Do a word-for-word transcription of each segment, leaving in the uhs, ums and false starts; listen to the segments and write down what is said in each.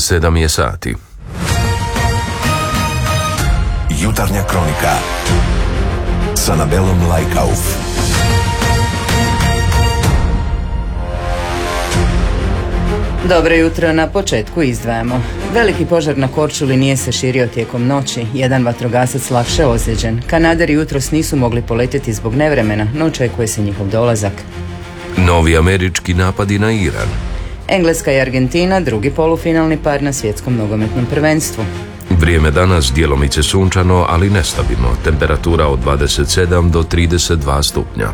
Sedam je sati. Jutarnja kronika s Anabelom Lajkauf. Dobro jutro, na početku izdvajamo. Veliki požar na Korčuli nije se širio tijekom noći. Jedan vatrogasac lakše ozlijeđen. Kanaderi jutros nisu mogli poletjeti zbog nevremena, no očekuje se njihov dolazak. Novi američki napadi na Iran. Engleska i Argentina, drugi polufinalni par na svjetskom nogometnom prvenstvu. Vrijeme danas djelomice sunčano, ali nestabilno. Temperatura od dvadeset sedam do trideset dva stupnja.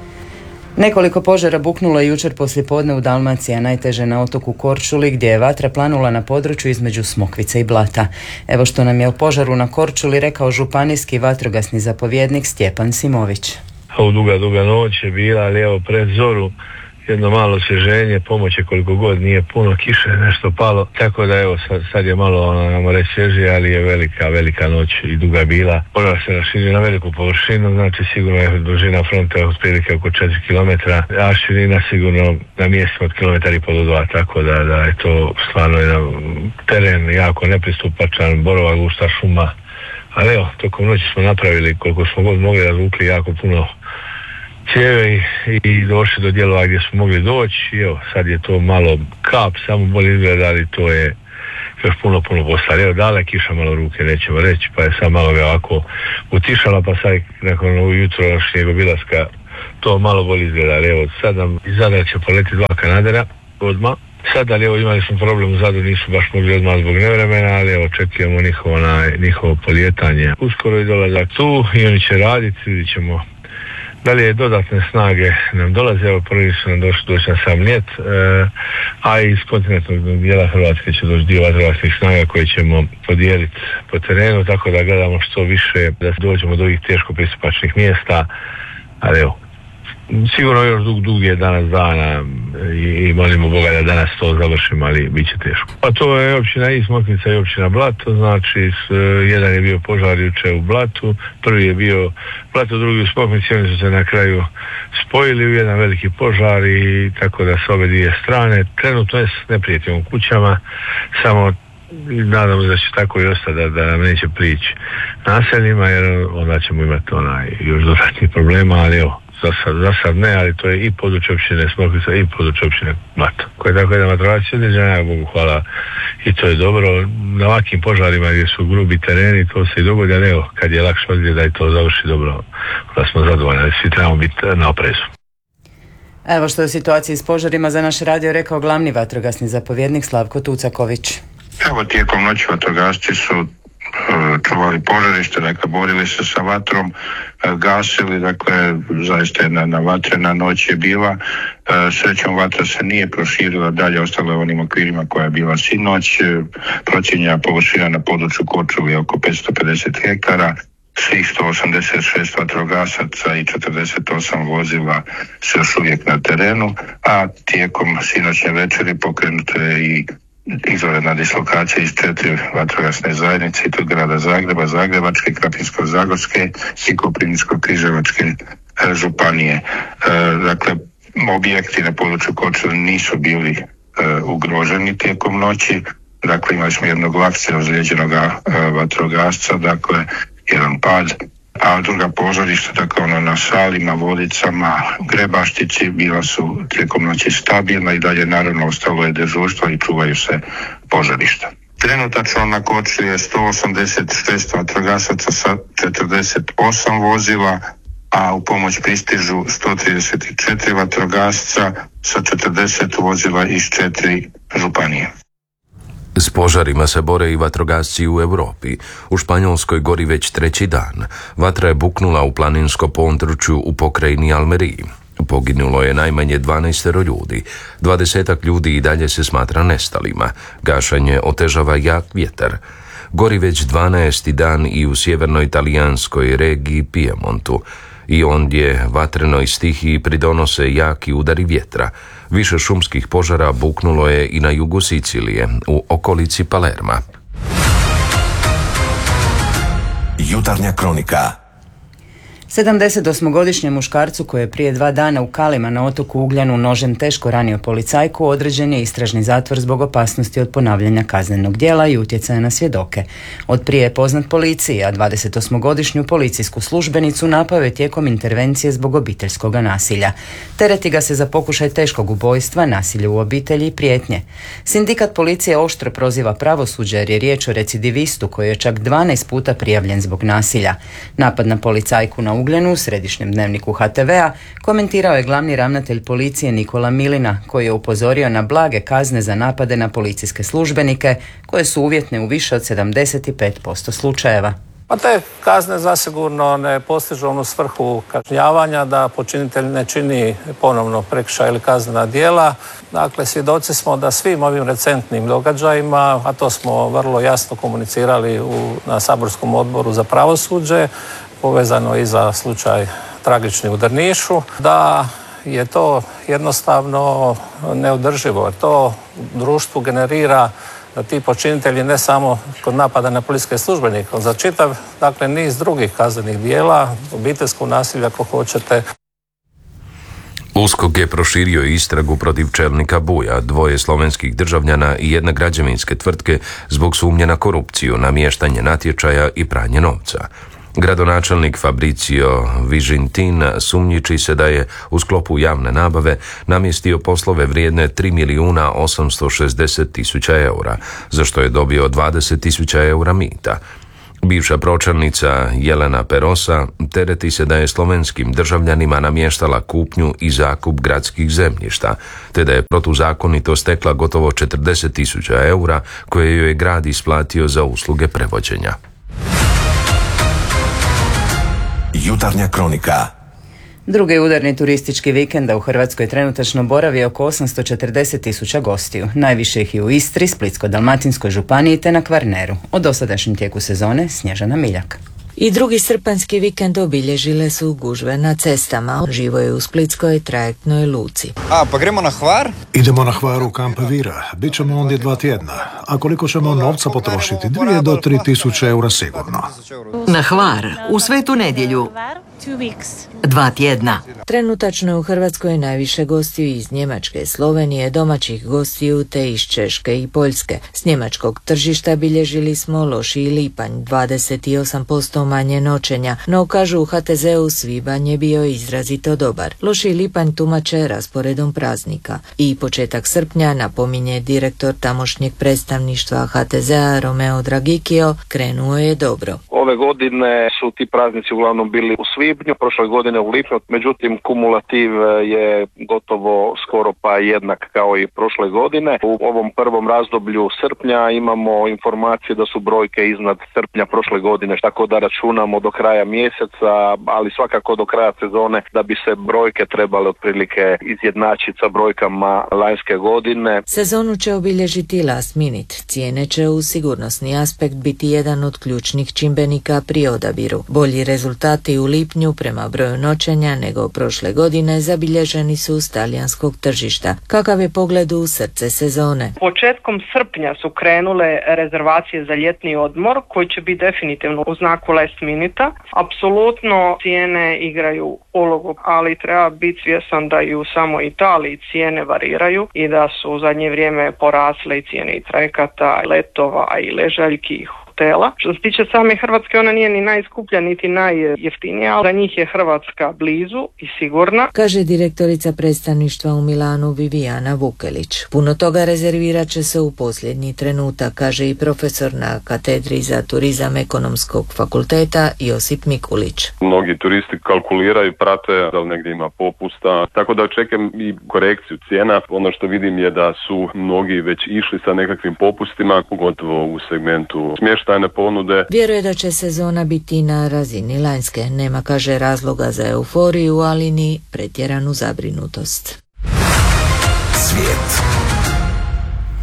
Nekoliko požara buknulo je jučer poslijepodne u Dalmaciji, a najteže na otoku Korčuli, gdje je vatra planula na području između Smokvice i Blata. Evo što nam je o požaru na Korčuli rekao županijski vatrogasni zapovjednik Stjepan Simović. Ovo duga, duga noć je bila, ali evo pred zoru jedno malo osvježenje, pomoće koliko god, nije puno kiše, nešto palo, tako da evo sad, sad je malo, namo reći, svježije, ali je velika, velika noć i duga bila. Požar se raširio na veliku površinu, znači sigurno je dužina fronta otprilike oko četiri kilometra, a širina sigurno na mjestima od kilometar i pol do dva, tako da, da je to stvarno jedan teren jako nepristupačan, borova gusta šuma, ali evo, tokom noći smo napravili koliko smo god mogli, razvukli jako puno cijeve i, i došli do dijelova gdje smo mogli doći. Evo, sad je to malo kap, samo bolje izgleda, ali to je još puno, puno postali. Evo, dale kiša malo ruke, nećemo reći, pa je sad malo ga ovako utišala, pa sad nakon ovog jutro našeg obilaska to malo bolje izgleda. Evo, sad nam iz Zadra će poleti dva Kanadera odmah. Sad, ali evo, imali smo problem u Zadru, nisu baš mogli odmah zbog nevremena, ali evo, očekujemo njihovo, na, njihovo polijetanje. Uskoro i dolazak tu i oni će raditi, vidit ćemo da li je dodatne snage nam dolaze. Evo, prvi su nam došli doći na sam ljet, e, a iz kontinentnog dijela Hrvatske će doći dio vatrogasnih snaga koje ćemo podijeliti po terenu, tako da gledamo što više da dođemo do ovih teško pristupačnih mjesta, ali evo, sigurno još dug, dug je danas dana i, i molimo Boga da danas to završimo, ali bit će teško. Pa to je općina i Smokvica i općina Blato, znači s, jedan je bio požar jučer u Blatu, prvi je bio Blato, drugi u Smokvici, oni su se na kraju spojili u jedan veliki požar i tako da s ove dvije strane trenutno je ne prijetimo kućama, samo nadamo se da će tako i ostati, da, da nam neće prići naseljima, jer onda ćemo imati onaj još dodatnih problema, ali evo, Za sad, za sad ne, ali to je i područje općine Smokvica i područje općine Blato. Koje je tako jedan vatrogasac određena, Bogu hvala, i to je dobro. Na ovakvim požarima gdje su grubi tereni, to se i dogodi, ali evo, kad je lakše odgleda da i to završi dobro, da smo zadovoljni, svi trebamo biti na oprezu. Evo što je u situaciji s požarima za naš radio rekao glavni vatrogasni zapovjednik Slavko Tucaković. Evo, tijekom noći vatrogasci su čuvali požarište, dakle borili se sa vatrom, gasili, dakle zaista jedna na vatrena noć je bila. Srećom vatra se nije proširila dalje, ostala u onim okvirima koja je bila sinoć. Procijenjena površina na području Korčule je oko petsto pedeset hektara. Svih sto osamdeset šest vatrogasaca i četrdeset osam vozila se još uvijek na terenu, a tijekom sinoćnje večeri pokrenuto je i izvanredna dislokacija iz četiri vatrogasne zajednice, i to grada Zagreba, Zagrebačke, Krapinsko-zagorske i Koprivničko-križevačke županije. E, dakle, objekti na području Korčule nisu bili e, ugroženi tijekom noći. Dakle, imali smo jednog lakše ozlijeđenog e, vatrogasca, dakle, jedan pad. A druga požarišta, dakle ono na Salima, Vodicama, Grebaštici, bila su tijekom noći stabilna i dalje naravno ostalo je dežurstvo i čuvaju se požarišta. Trenutačno na Korčuli je sto osamdeset šest vatrogasaca sa četrdeset osam vozila, a u pomoć pristižu sto trideset četiri vatrogasca sa četrdeset vozila iz četiri županije. S požarima se bore i vatrogasci u Europi. U Španjolskoj gori već treći dan. Vatra je buknula u planinsko području u pokrajini Almeriji. Poginulo je najmanje dvanaestero ljudi. Dvadesetak ljudi i dalje se smatra nestalima. Gašanje otežava jak vjetar. Gori već dvanaesti dan i u sjevernoj talijanskoj regiji Piemontu. I ondje vatrenoj stihiji pridonose jaki udari vjetra. Više šumskih požara buknulo je i na jugu Sicilije, u okolici Palerma. Jutarnja kronika. sedamdesetosmogodišnjem muškarcu koji je prije dva dana u Kalima na otoku Ugljanu nožem teško ranio policajku određen je istražni zatvor zbog opasnosti od ponavljanja kaznenog djela i utjecaja na svjedoke. Od prije je poznat policiji, a dvadesetosmogodišnju policijsku službenicu napao je tijekom intervencije zbog obiteljskog nasilja. Tereti ga se za pokušaj teškog ubojstva, nasilje u obitelji i prijetnje. Sindikat policije oštro proziva pravosuđe jer je riječ o recidivistu koji je čak dvanaest puta prijavljen zbog nasilja. Napad na policajku na Ugljanu u središnjem dnevniku ha te vea komentirao je glavni ravnatelj policije Nikola Milina, koji je upozorio na blage kazne za napade na policijske službenike koje su uvjetne u više od sedamdeset pet posto slučajeva. Pa te kazne zasigurno ne postižu onu svrhu kažnjavanja da počinitelj ne čini ponovno prekršaj ili kaznena djela. Dakle, svjedoci smo da svim ovim recentnim događajima, a to smo vrlo jasno komunicirali u, na saborskom odboru za pravosuđe, povezano i za slučaj tragični u Drnišu, da je to jednostavno neodrživo. To društvu generira da ti počinitelji ne samo kod napada na policijske službenike, za čitav, dakle, niz drugih kaznenih dijela, obiteljskog nasilja, ako hoćete. USKOK je proširio istragu protiv čelnika Buja, dvoje slovenskih državljana i jedne građevinske tvrtke zbog sumnje na korupciju, namještanje natječaja i pranje novca. Gradonačelnik Fabricio Vižintin sumnjiči se da je u sklopu javne nabave namjestio poslove vrijedne tri milijuna osamsto šezdeset tisuća eura, za što je dobio dvadeset tisuća eura mita. Bivša pročelnica Jelena Perosa tereti se da je slovenskim državljanima namještala kupnju i zakup gradskih zemljišta, te da je protuzakonito stekla gotovo četrdeset tisuća eura koje joj je grad isplatio za usluge prevođenja. Jutarnja kronika. Drugi udarni turistički vikenda u Hrvatskoj trenutačno boravi oko osamsto četrdeset tisuća gostiju. Najviše ih je u Istri, Splitsko-dalmatinskoj županiji te na Kvarneru. O dosadašnjem tijeku sezone Snježana Miljak. I drugi srpanjski vikend obilježile su gužve na cestama. Živo je u splitskoj trajektnoj luci. A, pa gremo na Hvar? Idemo na Hvar u kamp Vira. Bićemo ondje dva tjedna. A koliko ćemo novca potrošiti? Dvije do tri tisuće eura sigurno. Na Hvar, u Svetu nedjelju. Dva tjedna. Trenutačno u Hrvatskoj najviše gostiju iz Njemačke, Slovenije, domaćih gostiju te iz Češke i Poljske. S njemačkog tržišta bilježili smo lošiji lipanj, dvadeset osam posto manje noćenja, no kažu u ha te zeu svibanj je bio izrazito dobar. Lošiji lipanj tumače rasporedom praznika. I početak srpnja, napominje direktor tamošnjeg predstavništva ha te zea Romeo Dragikio, krenuo je dobro. Ove godine su ti praznici uglavnom bili u svibnju, prošle godine u lipnju, međutim kumulativ je gotovo skoro pa jednak kao i prošle godine. U ovom prvom razdoblju srpnja imamo informacije da su brojke iznad srpnja prošle godine, tako da računamo do kraja mjeseca, ali svakako do kraja sezone da bi se brojke trebale otprilike izjednačiti sa brojkama lanjske godine. Sezonu će obilježiti last minute. Cijene će u sigurnosni aspekt biti jedan od ključnih čimbenika pri odabiru. Bolji rezultati u lipnju prema broju noćenja nego prošle godine zabilježeni su s talijanskog tržišta. Kakav je pogled u srce sezone? Početkom srpnja su krenule rezervacije za ljetni odmor koji će biti definitivno u znaku last minuta. Apsolutno cijene igraju ulogu, ali treba biti svjestan da i u samoj Italiji cijene variraju i da su u zadnje vrijeme porasle i cijene i trajekata, letova i ležaljki i hotela. Što se tiče same Hrvatske, ona nije ni najskuplja niti najjeftinija, ali za njih je Hrvatska blizu i sigurna, kaže direktorica predstavništva u Milanu Vivijana Vukelić. Puno toga rezervirat će se u posljednji trenutak, kaže i profesor na katedri za turizam Ekonomskog fakulteta Josip Mikulić. Mnogi turisti kalkuliraju, prate da li negdje ima popusta, tako da očekujem i korekciju cijena. Ono što vidim je da su mnogi već išli sa nekakvim popustima, pogotovo u segmentu smještajne ponude. Vjeruje da će sezona biti na razini lanjske. Nema, kaže, razloga za euforiju, ali ni pretjeranu zabrinutost. Svijet.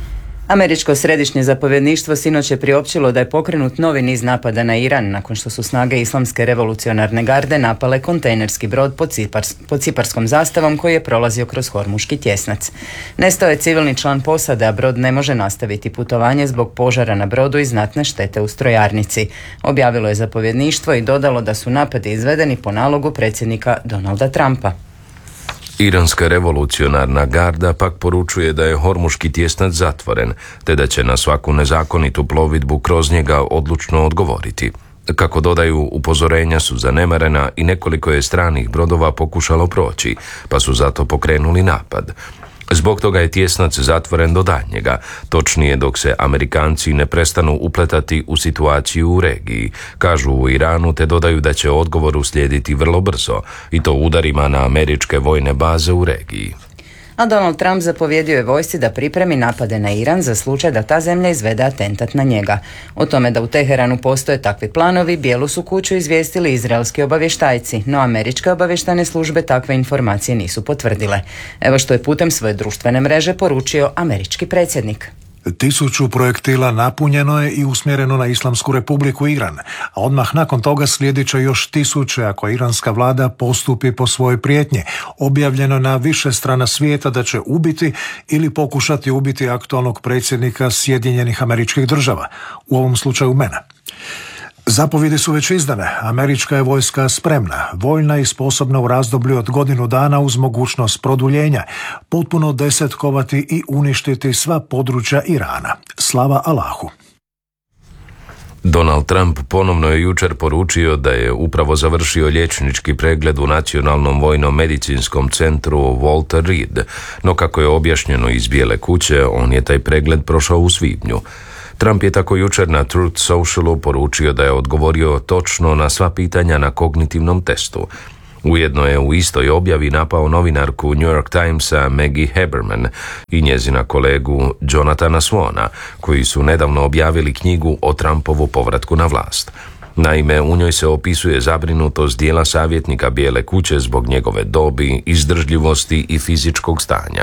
Američko središnje zapovjedništvo sinoć je priopćilo da je pokrenut novi niz napada na Iran nakon što su snage Islamske revolucionarne garde napale kontejnerski brod pod, Cipars, pod ciparskom zastavom koji je prolazio kroz Hormuški tjesnac. Nestao je civilni član posade, a brod ne može nastaviti putovanje zbog požara na brodu i znatne štete u strojarnici. Objavilo je zapovjedništvo i dodalo da su napadi izvedeni po nalogu predsjednika Donalda Trumpa. Iranska revolucionarna garda pak poručuje da je Hormuški tjesnac zatvoren, te da će na svaku nezakonitu plovidbu kroz njega odlučno odgovoriti. Kako dodaju, upozorenja su zanemarena i nekoliko je stranih brodova pokušalo proći, pa su zato pokrenuli napad. Zbog toga je tjesnac zatvoren do daljnjega, točnije dok se Amerikanci ne prestanu upletati u situaciju u regiji, kažu u Iranu, te dodaju da će odgovor uslijediti vrlo brzo, i to udarima na američke vojne baze u regiji. A Donald Trump zapovjedio je vojsci da pripremi napade na Iran za slučaj da ta zemlja izvede atentat na njega. O tome da u Teheranu postoje takvi planovi, Bijelu su kuću izvijestili izraelski obavještajci, no američke obavještajne službe takve informacije nisu potvrdile. Evo što je putem svoje društvene mreže poručio američki predsjednik. Tisuću projektila napunjeno je i usmjereno na Islamsku republiku Iran, a odmah nakon toga slijedit će još tisuće ako iranska vlada postupi po svojoj prijetnji. Objavljeno na više strana svijeta da će ubiti ili pokušati ubiti aktualnog predsjednika Sjedinjenih Američkih Država, u ovom slučaju mene. Zapovjedi su već izdane, američka je vojska spremna, voljna i sposobna u razdoblju od godinu dana uz mogućnost produljenja, potpuno desetkovati i uništiti sva područja Irana. Slava Allahu. Donald Trump ponovno je jučer poručio da je upravo završio liječnički pregled u Nacionalnom vojno-medicinskom centru Walter Reed, no kako je objašnjeno iz Bijele kuće, on je taj pregled prošao u svibnju. Trump je tako jučer na Truth Socialu poručio da je odgovorio točno na sva pitanja na kognitivnom testu. Ujedno je u istoj objavi napao novinarku New York Timesa Maggie Haberman i njezina kolegu Jonathana Swana, koji su nedavno objavili knjigu o Trumpovu povratku na vlast. Naime, u njoj se opisuje zabrinutost dijela savjetnika Bijele kuće zbog njegove dobi, izdržljivosti i fizičkog stanja.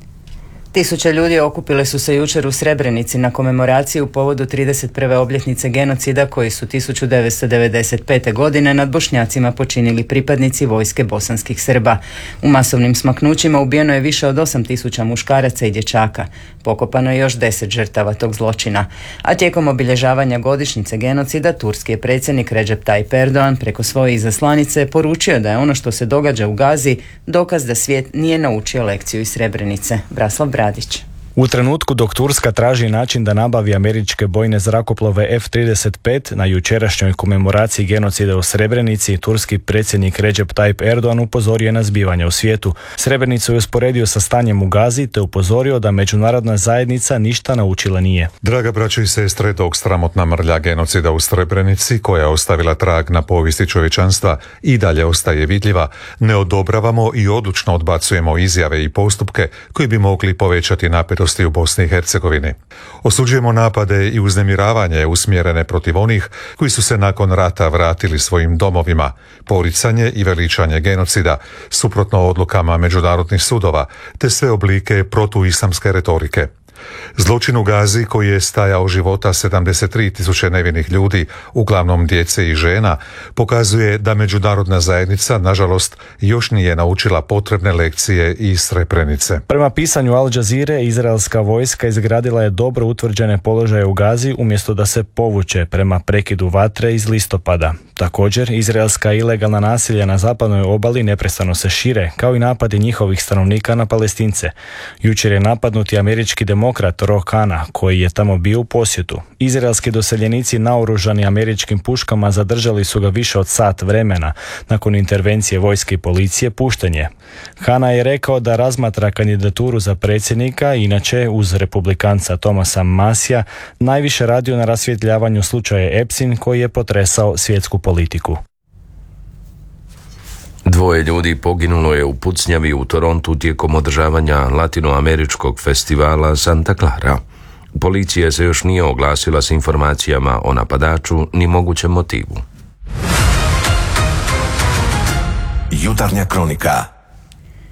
Tisuće ljudi okupile su se jučer u Srebrenici na komemoraciji u povodu trideset prve obljetnice genocida koji su tisuću devetsto devedeset pete. godine nad Bošnjacima počinili pripadnici vojske bosanskih Srba. U masovnim smaknućima ubijeno je više od osam tisuća muškaraca i dječaka. Pokopano je još deset žrtava tog zločina. A tijekom obilježavanja godišnjice genocida, turski je predsjednik Recep Tayyip Erdogan preko svoje izaslanice poručio da je ono što se događa u Gazi dokaz da svijet nije naučio lekciju iz Srebrenice. Braslav Bradić. U trenutku dok Turska traži način da nabavi američke bojne zrakoplove F trideset pet na jučerašnjoj komemoraciji genocida u Srebrenici, turski predsjednik Recep Tayyip Erdogan upozorio na zbivanja u svijetu. Srebrenicu je usporedio sa stanjem u Gazi te upozorio da međunarodna zajednica ništa naučila nije. Draga braćo i sestre, dok sramotna mrlja genocida u Srebrenici, koja je ostavila trag na povijesti čovječanstva, i dalje ostaje vidljiva, ne odobravamo i odlučno odbacujemo izjave i postupke koji bi mogli povećati napetost u Bosni i Hercegovini. Osuđujemo napade i uznemiravanje usmjerene protiv onih koji su se nakon rata vratili svojim domovima, poricanje i veličanje genocida, suprotno odlukama međunarodnih sudova, te sve oblike protuislamske retorike. Zločin u Gazi, koji je stajao života sedamdeset tri tisuće nevinih ljudi, uglavnom djece i žena, pokazuje da međunarodna zajednica, nažalost, još nije naučila potrebne lekcije iz Srebrenice. Prema pisanju Al Jazeere, izraelska vojska izgradila je dobro utvrđene položaje u Gazi umjesto da se povuče prema prekidu vatre iz listopada. Također, izraelska ilegalna nasilja na zapadnoj obali neprestano se šire, kao i napadi njihovih stanovnika na Palestince. Jučer je napadnuti američki demokrat Ro Khanna, koji je tamo bio u posjetu. Izraelski doseljenici naoružani američkim puškama zadržali su ga više od sat vremena. Nakon intervencije vojske i policije pušten je. Khanna je rekao da razmatra kandidaturu za predsjednika, inače uz republikanca Thomasa Massija najviše radio na rasvjetljavanju slučaja Epstein koji je potresao svjetsku politiku. Dvoje ljudi poginulo je u pucnjavi u Torontu tijekom održavanja latinoameričkog festivala Santa Clara. Policija se još nije oglasila s informacijama o napadaču ni mogućem motivu. Jutarnja kronika.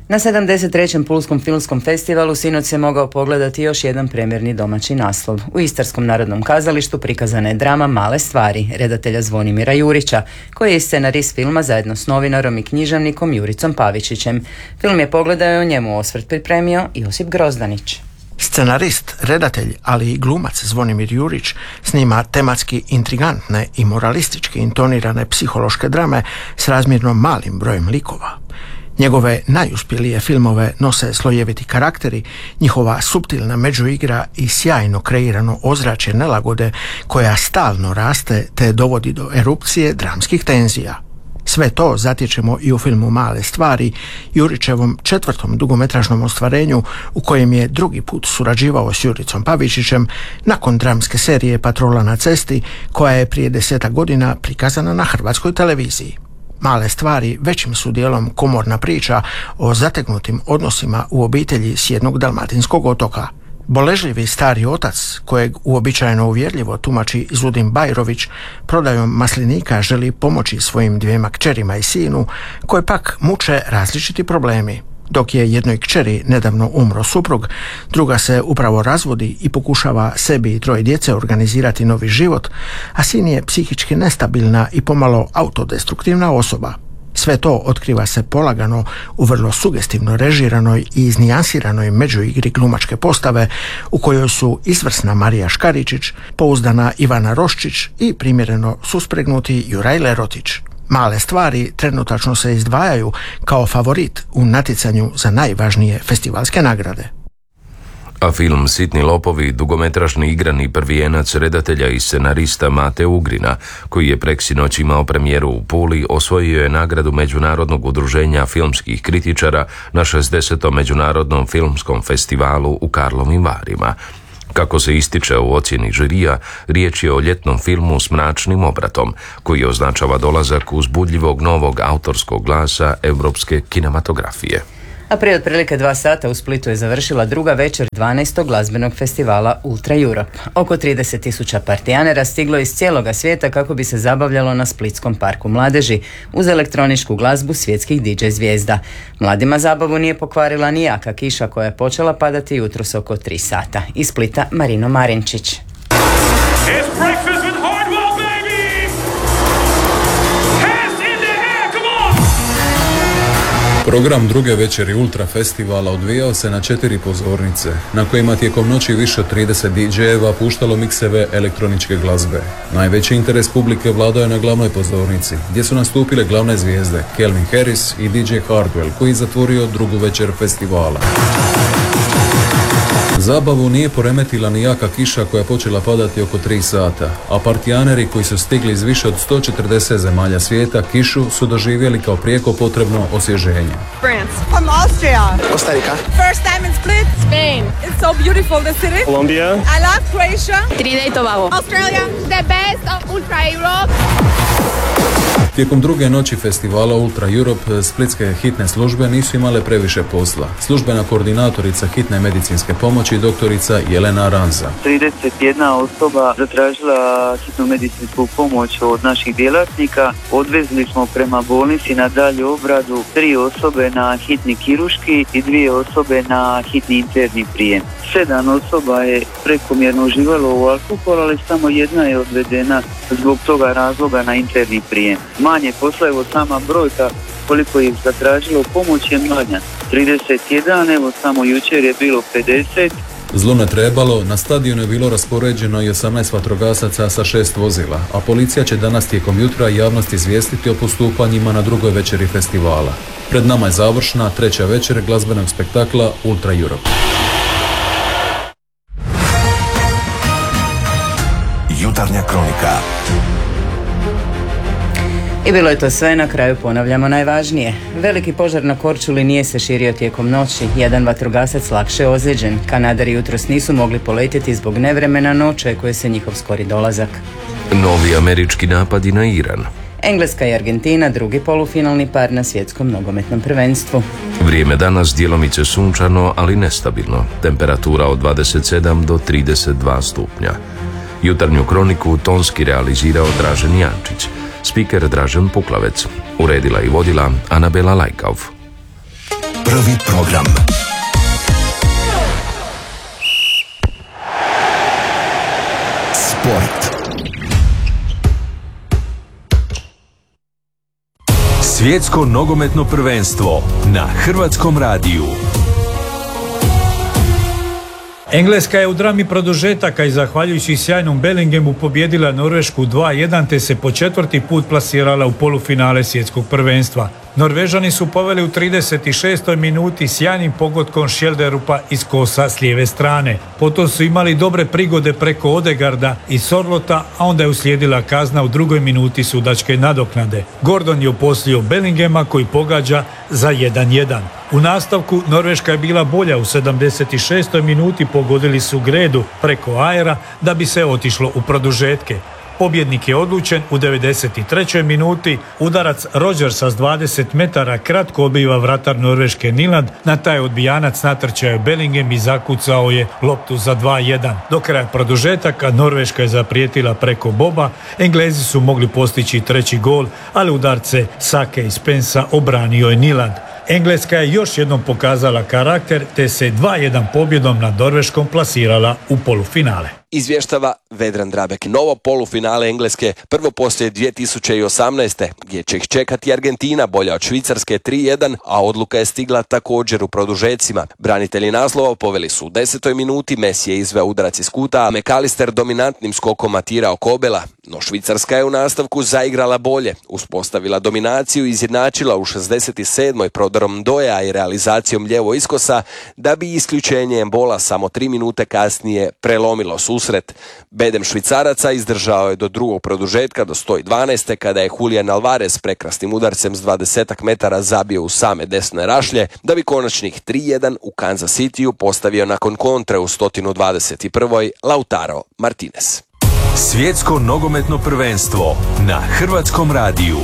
Na sedamdeset trećem Pulskom filmskom festivalu sinoć se mogao pogledati još jedan premjerni domaći naslov. U Istarskom narodnom kazalištu prikazana je drama Male stvari, redatelja Zvonimira Jurića, koji je scenarist filma zajedno s novinarom i književnikom Juricom Pavičićem. Film je pogledao i o njemu osvrt pripremio Josip Grozdanić. Scenarist, redatelj, ali i glumac Zvonimir Jurić snima tematski intrigantne i moralistički intonirane psihološke drame s razmjerno malim brojem likova. Njegove najuspjelije filmove nose slojeviti karakteri, njihova suptilna međuigra i sjajno kreirano ozračje nelagode koja stalno raste te dovodi do erupcije dramskih tenzija. Sve to zatječemo i u filmu Male stvari, Jurićevom četvrtom dugometražnom ostvarenju u kojem je drugi put surađivao s Juricom Pavičićem nakon dramske serije Patrola na cesti koja je prije desetak godina prikazana na hrvatskoj televiziji. Male stvari većim su dijelom komorna priča o zategnutim odnosima u obitelji s jednog dalmatinskog otoka. Boležljivi stari otac, kojeg uobičajeno uvjerljivo tumači Izudin Bajrović, prodajom maslinika želi pomoći svojim dvijema kćerima i sinu, koje pak muče različiti problemi. Dok je jednoj kćeri nedavno umro suprug, druga se upravo razvodi i pokušava sebi i troje djece organizirati novi život, a sin je psihički nestabilna i pomalo autodestruktivna osoba. Sve to otkriva se polagano u vrlo sugestivno režiranoj i iznijansiranoj međuigri glumačke postave u kojoj su izvrsna Marija Škaričić, pouzdana Ivana Roščić i primjereno suspregnuti Juraj Lerotić. Male stvari trenutačno se izdvajaju kao favorit u natjecanju za najvažnije festivalske nagrade. A film Sitni lopovi dugometražni igrani prvijenac redatelja i scenarista Mate Ugrina, koji je preksinoć imao premijeru u Puli, osvojio je nagradu Međunarodnog udruženja filmskih kritičara na šezdesetom Međunarodnom filmskom festivalu u Karlovim Varima. Kako se ističe u ocjeni žirija, riječ je o ljetnom filmu s mračnim obratom, koji označava dolazak uzbudljivog novog autorskog glasa europske kinematografije. A prije otprilike dva sata u Splitu je završila druga večer dvanaestog glazbenog festivala Ultra Europe. Oko trideset tisuća partijanera stiglo iz cijeloga svijeta kako bi se zabavljalo na Splitskom parku mladeži uz elektroničku glazbu svjetskih di džej zvijezda. Mladima zabavu nije pokvarila ni jaka kiša koja je počela padati jutros oko tri sata. Iz Splita Marino Marinčić. Program druge večeri Ultra festivala odvijao se na četiri pozornice, na kojima tijekom noći više od trideset di džejeva puštalo mikseve elektroničke glazbe. Najveći interes publike vladao je na glavnoj pozornici, gdje su nastupile glavne zvijezde Calvin Harris i di džej Hardwell, koji je zatvorio drugu večer festivala. Zabavu nije poremetila ni jaka kiša koja je počela padati oko tri sata, a partijaneri koji su stigli iz više od sto četrdeset zemalja svijeta kišu su doživjeli kao prijeko potrebno osvježenje. France. From Austria. Costa Rica. First time in Split. Spain. It's so beautiful, the city. Colombia. I love Croatia. Trinidad i Tobago. Australia. The best of Ultra Europe. Tijekom druge noći festivala Ultra Europe, splitske hitne službe nisu imale previše posla. Službena koordinatorica hitne medicinske pomoći doktorica Jelena Ranza. trideset jedna osoba zatražila hitnu medicinsku pomoć od naših djelatnika. Odvezli smo prema bolnici na dalju obradu tri osobe na hitni kirurški i dvije osobe na hitni interni prijem. Sedam osoba je prekomjerno uživalo u alkohol, ali samo jedna je odvedena zbog toga razloga na interni prijem. Manje posla, evo sama brojka koliko je zatražilo pomoć je manja. trideset jedan, evo samo jučer je bilo pedeset. Zlu ne trebalo, na stadionu je bilo raspoređeno i osamnaest vatrogasaca sa šest vozila, a policija će danas tijekom jutra javnost izvijestiti o postupanjima na drugoj večeri festivala. Pred nama je završna treća večer glazbenog spektakla Ultra Europe. Jutarnja kronika. I bilo je to sve, na kraju ponavljamo najvažnije. Veliki požar na Korčuli nije se širio tijekom noći. Jedan vatrogasac lakše ozlijeđen. Kanadari jutros nisu mogli poletjeti zbog nevremena, no očekuje se njihov skori dolazak. Novi američki napadi na Iran. Engleska i Argentina drugi polufinalni par na svjetskom nogometnom prvenstvu. Vrijeme danas djelomice sunčano, ali nestabilno. Temperatura od dvadeset sedam do trideset dva stupnja. Jutarnju kroniku tonski realizirao Dražen Jančić. Spiker Dražen Puklavec. Uredila i vodila Anabela Lajkov. Prvi program. Sport. Svjetsko nogometno prvenstvo na Hrvatskom radiju. Engleska je u drami produžetaka i zahvaljujući sjajnom Bellinghamu pobijedila Norvešku dva jedan te se po četvrti put plasirala u polufinale svjetskog prvenstva. Norvežani su poveli u trideset šestoj minuti sjajnim pogodkom Schjelderupa iz kosa s lijeve strane. Potom su imali dobre prigode preko Odegarda i Sorlota, a onda je uslijedila kazna u drugoj minuti sudačke nadoknade. Gordon je uposlio Bellinghama koji pogađa za jedan jedan. U nastavku Norveška je bila bolja, u sedamdeset šestoj minuti pogodili su Gredu preko Aera da bi se otišlo u produžetke. Pobjednik je odlučen u devedeset trećoj minuti. Udarac Rodgersa s dvadeset metara kratko odbiva vratar Norveške Niland. Na taj odbijanac natrčao je Bellingham i zakucao je loptu za dva jedan. Do kraja produžetaka Norveška je zaprijetila preko Boba. Englezi su mogli postići treći gol, ali udarce Sake i Spensa obranio je Niland. Engleska je još jednom pokazala karakter te se dva jedan pobjedom nad Norveškom plasirala u polufinale. Izvještava Vedran Drabek. Novo polufinale Engleske prvo poslije dvije tisuće osamnaeste gdje će ih čekati Argentina bolja od Švicarske tri jedan, a odluka je stigla također u produžecima. Branitelji naslova poveli su u desetoj minuti, Messi je izveo udarac iz kuta, a McAllister dominantnim skokom matirao Kobela. No Švicarska je u nastavku zaigrala bolje, uspostavila dominaciju i izjednačila u šezdeset sedmoj prodorom Doja i realizacijom lijevo iskosa, da bi isključenje Embola samo tri minute kasnije prelomilo susret. Bedem Švicaraca izdržao je do drugog produžetka, do sto dvanaeste kada je Julian Alvarez prekrasnim udarcem s dvadeset metara zabio u same desne rašlje, da bi konačnih tri jedan u Kansas Cityu postavio nakon kontre u sto dvadeset prvoj Lautaro Martinez. Svjetsko nogometno prvenstvo na Hrvatskom radiju.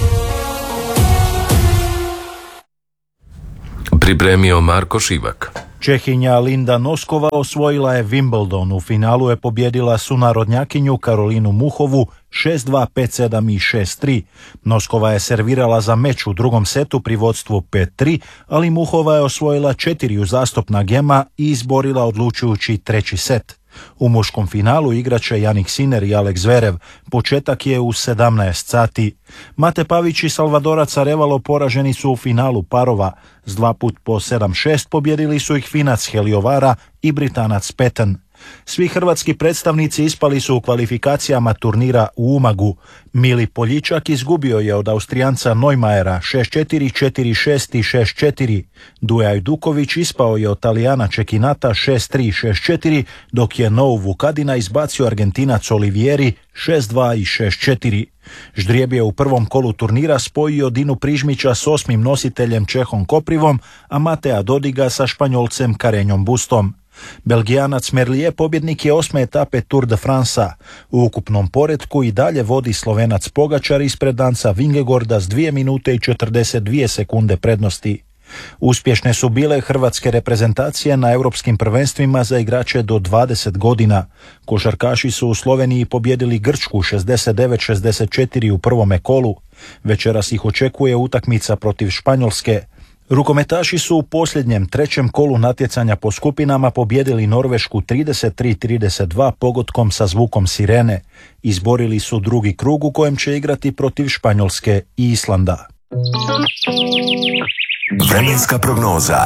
Pripremio Marko Šivak. Čehinja Linda Noskova osvojila je Wimbledon. U finalu je pobjedila sunarodnjakinju Karolinu Muhovu šest dva, pet sedam i šest tri. Noskova je servirala za meč u drugom setu pri vodstvu pet tri, ali Muhova je osvojila četiri uzastopna gema i izborila odlučujući treći set. U muškom finalu igraće Jannik Sinner i Alex Zverev. Početak je u sedamnaest sati. Mate Pavić i Salvadorac Arevalo poraženi su u finalu parova. S dva put po sedam šest pobjedili su ih Finac Heliovara i Britanac Petan. Svi hrvatski predstavnici ispali su u kvalifikacijama turnira u Umagu. Mili Poljičak izgubio je od Austrijanca Neumajera šest četiri, četiri šest i šest četiri. Dujaj Duković ispao je od Talijana Čekinata šest tri, šest četiri, dok je Nou Vukadina izbacio Argentinac Olivieri šest dva i šest četiri. Ždrijeb je u prvom kolu turnira spojio Dinu Prižmića s osmim nositeljem Čehom Koprivom, a Matea Dodiga sa Španjolcem Karenjom Bustom. Belgijanac Merlier pobjednik je osme etape Tour de France-a. U ukupnom poretku i dalje vodi Slovenac Pogačar ispred Danca Vingegorda s dvije minute i četrdeset dvije sekunde prednosti. Uspješne su bile hrvatske reprezentacije na europskim prvenstvima za igrače do dvadeset godina. Košarkaši su u Sloveniji pobjedili Grčku šezdeset devet šezdeset četiri u prvome kolu. Večeras ih očekuje utakmica protiv Španjolske. Rukometaši su u posljednjem trećem kolu natjecanja po skupinama pobjedili Norvešku trideset tri trideset dva pogodkom sa zvukom sirene. Izborili su drugi krug u kojem će igrati protiv Španjolske i Islanda. Vremenska prognoza.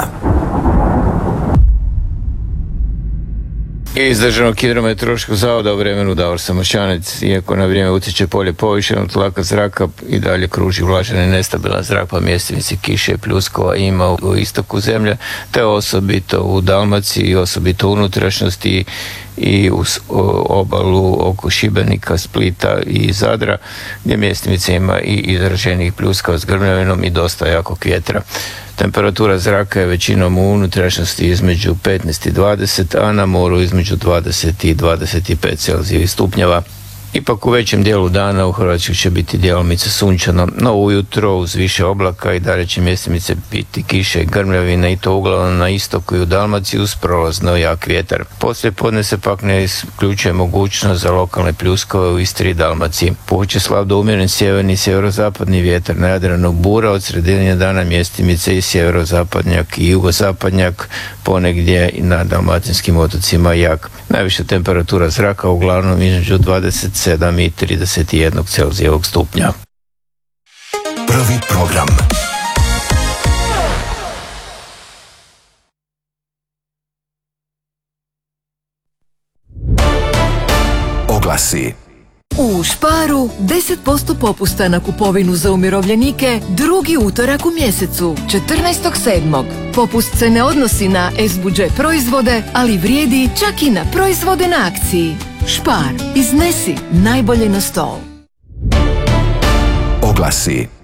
Iz Državnog hidrometeorološkog zavoda u vremenu Davor Samošanec. Iako na vrijeme utječe polje povišenog tlaka zraka, i dalje kruži vlažan i nestabilan zrak, pa mjestimice kiše i pljuskova ima u istoku zemlje, te osobito u Dalmaciji i osobito u unutrašnjosti i uz obalu oko Šibenika, Splita i Zadra, gdje mjestimice ima i izraženih pljuskova s grmljavinom i dosta jakog vjetra. Temperatura zraka je većinom u unutrašnjosti između petnaest i dvadeset, a na moru između dvadeset i dvadeset pet Celzijevih stupnjeva. Ipak u većem dijelu dana u Hrvatskoj će biti djelomice sunčano, no ujutro uz više oblaka i dalje će mjestimice biti kiše i grmljavine i to uglavnom na istoku i u Dalmaciji uz prolazno jak vjetar. Poslije podne se pak ne isključuje mogućnost za lokalne pljuskove u Istri i Dalmaciji. Puće slab do umjeren sjeverni i sjeverozapadni vjetar, na Jadranu bura, od sredine dana mjestimice i sjeverozapadnjak i jugozapadnjak, ponegdje i na dalmatinskim otocima jak. Najviša temperatura zraka uglavnom između dvadeset sedam i trideset jedan Celzijevog stupnja. Prvi program. Oglasi. U Sparu deset posto popusta na kupovinu za umirovljenike drugi utorak u mjesecu, četrnaestog sedmog Popust se ne odnosi na S budžet proizvode, ali vrijedi čak i na proizvode na akciji. Spar, iznesi najbolje na stol. Oglasi.